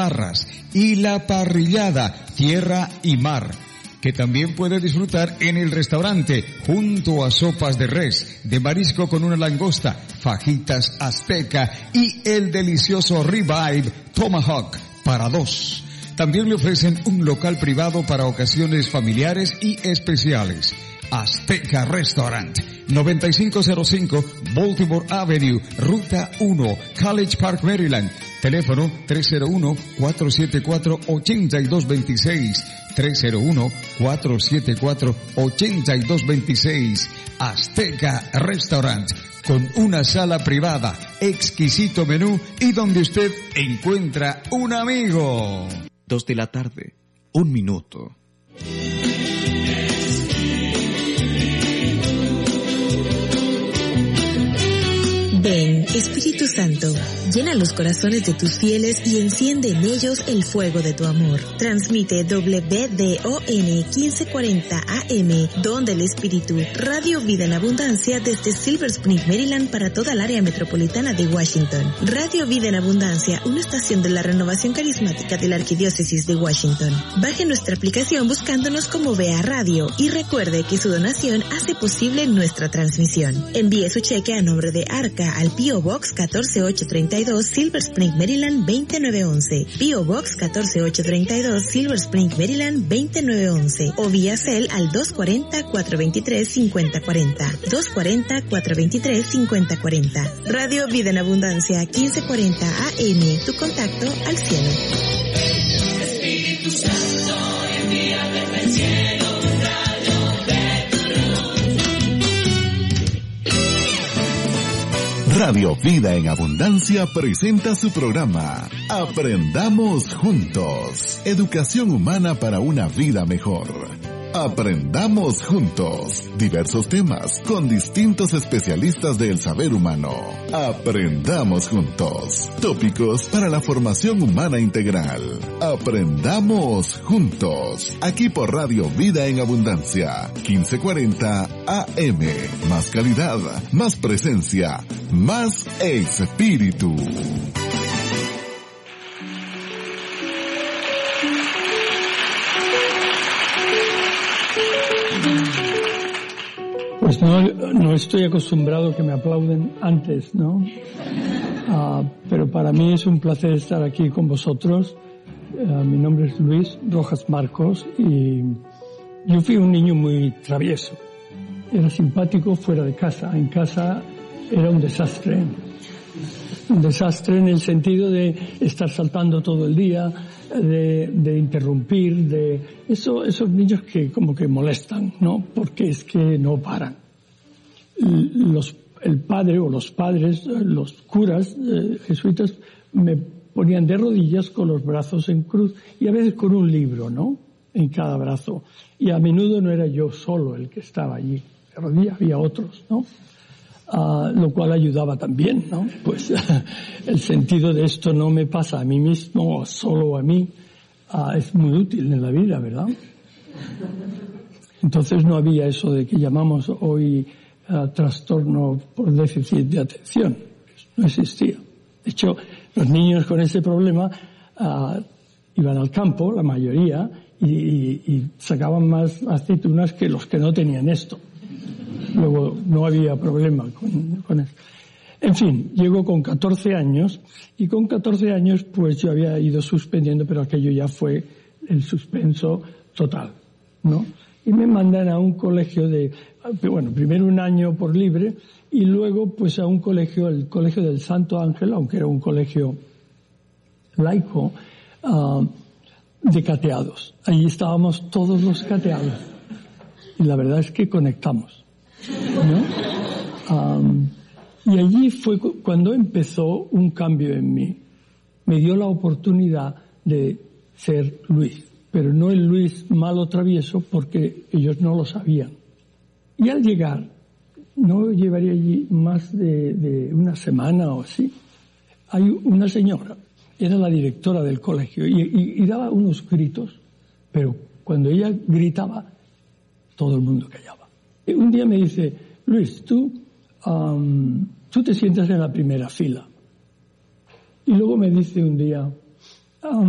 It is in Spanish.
Parras y la parrillada Tierra y Mar, que también puede disfrutar en el restaurante junto a sopas de res, de marisco con una langosta, fajitas azteca y el delicioso ribeye tomahawk para dos. También le ofrecen un local privado para ocasiones familiares y especiales. Azteca Restaurant, 9505 Baltimore Avenue, Ruta 1, College Park, Maryland. Teléfono 301-474-8226. 301-474-8226. Azteca Restaurant, con una sala privada, exquisito menú y donde usted encuentra un amigo. 2:00 p.m, 1 minuto. Ven, Espíritu Santo, llena los corazones de tus fieles y enciende en ellos el fuego de tu amor. Transmite WDON 1540 AM, Don del Espíritu, Radio Vida en Abundancia desde Silver Spring, Maryland para toda el área metropolitana de Washington. Radio Vida en Abundancia, una estación de la renovación carismática de la Arquidiócesis de Washington. Baje nuestra aplicación buscándonos como Vea Radio y recuerde que su donación hace posible nuestra transmisión. Envíe su cheque a nombre de Arca al P.O. Box 14832, Silver Spring, Maryland 29911. P.O. Box 14832, Silver Spring, Maryland 29911. O vía Cel al 240-423-5040. 240-423-5040. Radio Vida en Abundancia 1540 AM. Tu contacto al cielo. Espíritu Santo, envía desde el cielo. Radio Vida en Abundancia presenta su programa Aprendamos Juntos. Educación humana para una vida mejor. Aprendamos Juntos. Diversos temas con distintos especialistas del saber humano. Aprendamos Juntos. Tópicos para la formación humana integral. Aprendamos Juntos. Aquí por Radio Vida en Abundancia. 1540 AM. Más calidad, más presencia, más espíritu. Pues no estoy acostumbrado que me aplauden antes, ¿no? Pero para mí es un placer estar aquí con vosotros. Mi nombre es Luis Rojas Marcos y yo fui un niño muy travieso. Era simpático fuera de casa. En casa era un desastre. Un desastre en el sentido de estar saltando todo el día, de interrumpir, de esos niños que como que molestan, ¿no? Porque es que no paran. El padre o los padres, los curas jesuitas, me ponían de rodillas con los brazos en cruz y a veces con un libro, ¿no? En cada brazo. Y a menudo no era yo solo el que estaba allí. De rodillas había otros, ¿no? Lo cual ayudaba también, ¿no? Pues el sentido de esto no me pasa a mí mismo o solo a mí, es muy útil en la vida, ¿verdad? Entonces no había eso de que llamamos hoy trastorno por déficit de atención. No existía. De hecho, los niños con ese problema iban al campo, la mayoría, y sacaban más aceitunas que los que no tenían esto. Luego no había problema con eso. En fin, llego con 14 años y con 14 años pues yo había ido suspendiendo, pero aquello ya fue el suspenso total, ¿no? Y me mandan a un colegio primero un año por libre y luego pues a un colegio, el Colegio del Santo Ángel, aunque era un colegio laico, de cateados. Allí estábamos todos los cateados y la verdad es que conectamos, ¿no? Y allí fue cuando empezó un cambio en mí. Me dio la oportunidad de ser Luis, pero no el Luis malo travieso porque ellos no lo sabían. Y al llegar, no llevaría allí más de una semana o así, hay una señora, era la directora del colegio y daba unos gritos, pero cuando ella gritaba, todo el mundo callaba. Y un día me dice, Luis, tú te sientas en la primera fila. Y luego me dice un día,